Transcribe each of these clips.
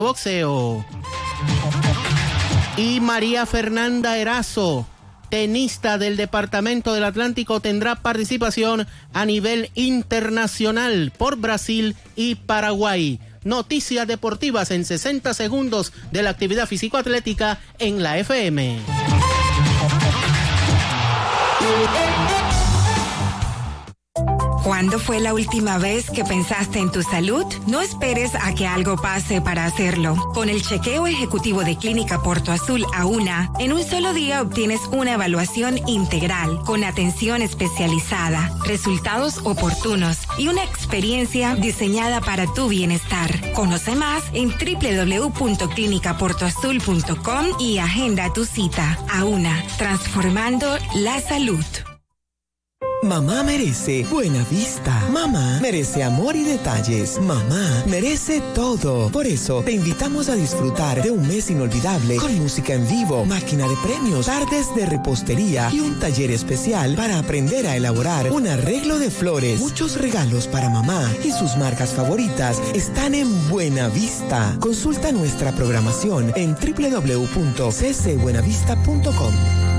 boxeo. Y María Fernanda Erazo, tenista del Departamento del Atlántico, tendrá participación a nivel internacional por Brasil y Paraguay. Noticias deportivas en 60 segundos de la actividad físico-atlética en la FM. ¿Cuándo fue la última vez que pensaste en tu salud? No esperes a que algo pase para hacerlo. Con el chequeo ejecutivo de Clínica Porto Azul AUNA, en un solo día obtienes una evaluación integral, con atención especializada, resultados oportunos y una experiencia diseñada para tu bienestar. Conoce más en www.clinicaportoazul.com y agenda tu cita. AUNA, transformando la salud. Mamá merece buena vista. Mamá merece amor y detalles. Mamá merece todo. Por eso, te invitamos a disfrutar de un mes inolvidable con música en vivo, máquina de premios, tardes de repostería y un taller especial para aprender a elaborar un arreglo de flores. Muchos regalos para mamá y sus marcas favoritas están en Buena Vista. Consulta nuestra programación en www.ccbuenavista.com.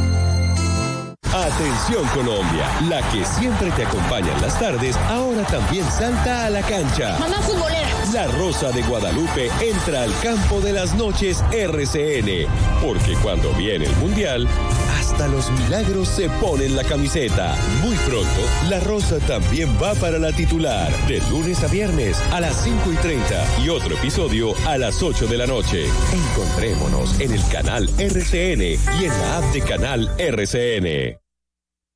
Atención Colombia, la que siempre te acompaña en las tardes, ahora también salta a la cancha. Mamá futbolera. La Rosa de Guadalupe entra al campo de las noches RCN, porque cuando viene el Mundial, hasta los milagros se ponen la camiseta. Muy pronto, La Rosa también va para la titular, de lunes a viernes a las 5:30 y otro episodio a las 8 de la noche. Encontrémonos en el canal RCN y en la app de Canal RCN.